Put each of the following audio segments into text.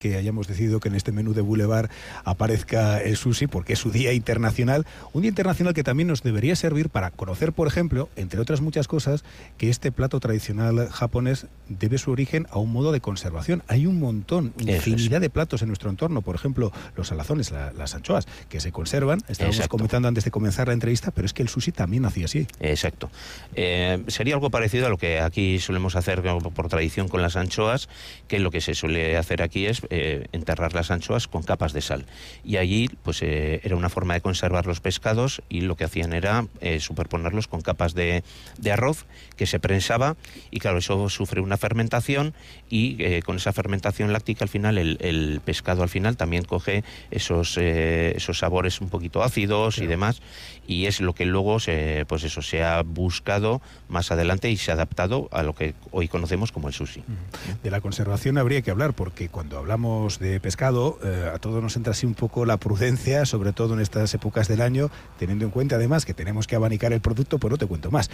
que hayamos decidido que en este menú de Boulevard aparezca el sushi, porque es su día internacional, un día internacional que también nos debería servir para conocer, por ejemplo, entre otras muchas cosas, que este plato tradicional japonés debe su origen a un modo de conservación. Hay un montón, infinidad de platos en nuestro entorno, por ejemplo, los salazones, las anchoas, que se conservan. Estábamos comentando antes de comenzar la entrevista, pero es que el sushi también hacía así. Exacto. Sería algo parecido a lo que aquí solemos hacer por tradición con las anchoas, que lo que se suele hacer aquí es enterrar las anchoas con capas de sal. Y allí pues era una forma de conservar los pescados, y lo que hacían era superponerlos con capas de arroz que se prensaba, y claro, eso sufre una fermentación, y con esa fermentación láctica al final el pescado al final también coge esos sabores un poquito ácidos y demás, y es lo que luego se ha buscado más adelante y se ha adaptado a lo que hoy conocemos como el sushi. De la conservación habría que hablar, porque cuando hablamos de pescado, a todos nos entra así un poco la prudencia, sobre todo en estas épocas del año, teniendo en cuenta además que tenemos que abanicar el producto, pues no te cuento más.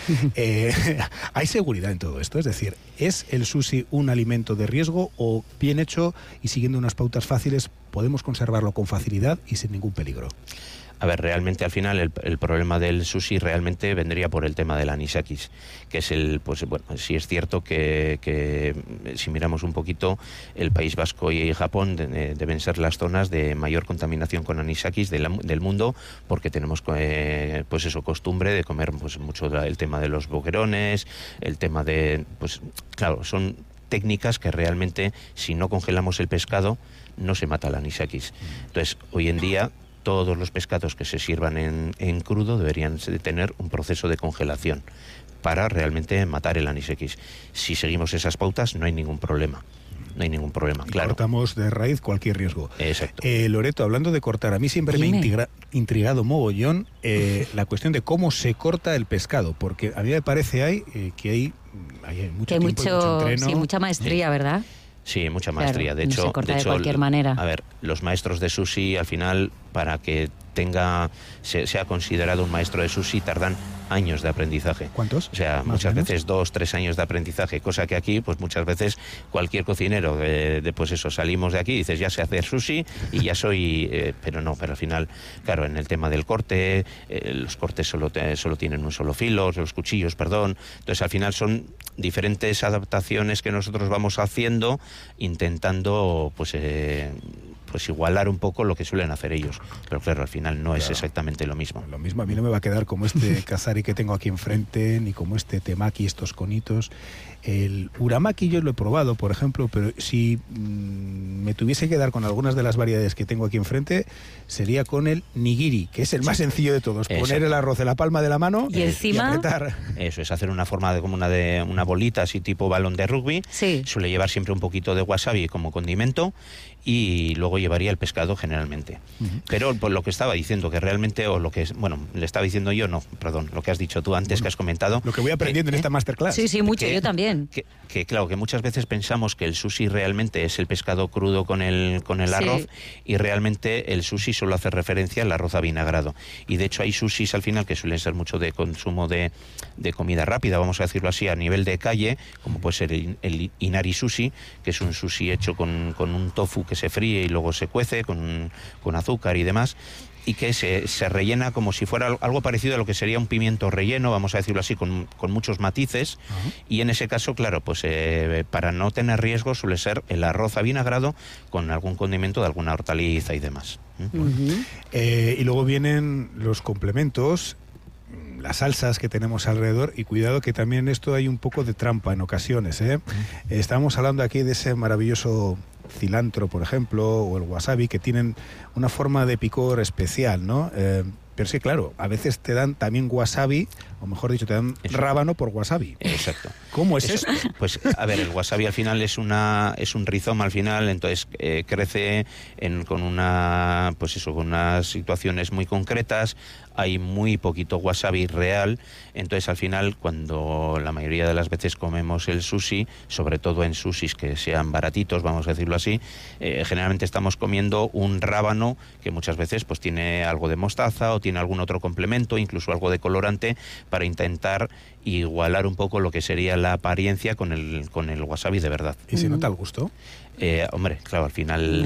¿Hay seguridad en todo esto? Es decir, ¿es el sushi un alimento de riesgo, o bien hecho y siguiendo unas pautas fáciles podemos conservarlo con facilidad y sin ningún peligro? A ver, realmente al final el problema del sushi realmente vendría por el tema del anisakis, que es sí es cierto que si miramos un poquito, el País Vasco y Japón deben ser las zonas de mayor contaminación con anisakis del mundo, porque tenemos costumbre de comer mucho el tema de los boquerones, el tema de, claro, son técnicas que realmente, si no congelamos el pescado, no se mata el anisakis. Entonces, hoy en día todos los pescados que se sirvan en crudo deberían de tener un proceso de congelación para realmente matar el anisakis. Si seguimos esas pautas, no hay ningún problema. No hay ningún problema, claro. Cortamos de raíz cualquier riesgo. Exacto. Loreto, hablando de cortar, a mí siempre me ha intrigado mogollón la cuestión de cómo se corta el pescado, porque a mí me parece que hay mucho tiempo y mucho entreno. Sí, mucha maestría, ¿verdad? Sí, mucha maestría. Claro, de hecho, no se corta de cualquier manera. A ver, los maestros de sushi, al final, para que sea considerado un maestro de sushi, tardan años de aprendizaje. ¿Cuántos? O sea, muchas veces 2-3 años de aprendizaje, cosa que aquí, pues muchas veces cualquier cocinero, salimos de aquí y dices, ya sé hacer sushi y ya soy, pero al final, claro, en el tema del corte, los cortes solo tienen un solo filo, los cuchillos, perdón, entonces al final son diferentes adaptaciones que nosotros vamos haciendo, intentando, igualar un poco lo que suelen hacer ellos, pero claro, al final no es exactamente lo mismo. Lo mismo, a mí no me va a quedar como este kazari que tengo aquí enfrente, ni como este temaki, estos conitos. El uramaki yo lo he probado, por ejemplo, pero si me tuviese que dar con algunas de las variedades que tengo aquí enfrente, sería con el nigiri, que es el más sencillo de todos. Exacto. Poner el arroz en la palma de la mano y encima apretar. Eso es, hacer una forma de como una bolita, así tipo balón de rugby. Sí. Suele llevar siempre un poquito de wasabi como condimento, y luego llevaría el pescado generalmente. Pero por lo que estaba diciendo, que realmente, le estaba diciendo yo, lo que has dicho tú antes, que has comentado. Lo que voy aprendiendo en esta masterclass. Sí, mucho, yo también. Que claro, que muchas veces pensamos que el sushi realmente es el pescado crudo con el arroz, y realmente el sushi solo hace referencia al arroz avinagrado. Y de hecho hay sushis al final que suelen ser mucho de consumo de comida rápida, vamos a decirlo así, a nivel de calle, como puede ser el inari sushi, que es un sushi hecho con un tofu que se fríe y luego se cuece con azúcar y demás, y que se rellena como si fuera algo parecido a lo que sería un pimiento relleno, vamos a decirlo así, con muchos matices. Y en ese caso, claro, para no tener riesgo suele ser el arroz avinagrado con algún condimento de alguna hortaliza y demás. Y luego vienen los complementos, las salsas que tenemos alrededor, y cuidado que también en esto hay un poco de trampa en ocasiones, Estamos hablando aquí de ese maravilloso cilantro, por ejemplo, o el wasabi, que tienen una forma de picor especial, ¿no? Pero sí, claro, a veces te dan también wasabi, o mejor dicho, te dan rábano por wasabi. Exacto. ¿Cómo es esto? Pues, a ver, el wasabi al final es un rizoma al final, entonces crece con unas situaciones muy concretas. hay muy poquito wasabi real, entonces al final cuando la mayoría de las veces comemos el sushi, sobre todo en sushis que sean baratitos, vamos a decirlo así, generalmente estamos comiendo un rábano que muchas veces pues tiene algo de mostaza o tiene algún otro complemento, incluso algo de colorante, para intentar igualar un poco lo que sería la apariencia con el wasabi de verdad. ¿Y se nota el gusto? Hombre, claro, al final